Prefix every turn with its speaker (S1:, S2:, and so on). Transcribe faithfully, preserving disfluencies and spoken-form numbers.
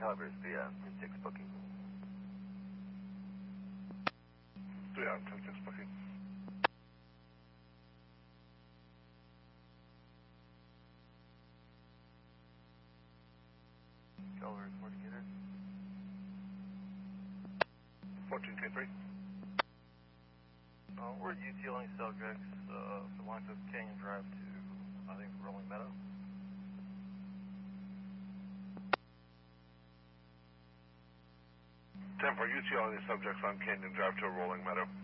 S1: Caliber is the uh, ten six booking.
S2: Yeah, ten six booking.
S1: Caliber is fourteen unit.
S2: fourteen K three.
S1: Uh, we're UTLing subjects uh, from lines of Canyon Drive to, I think, Rolling Meadow.
S2: ten for UTLing subjects on Canyon Drive to Rolling Meadow.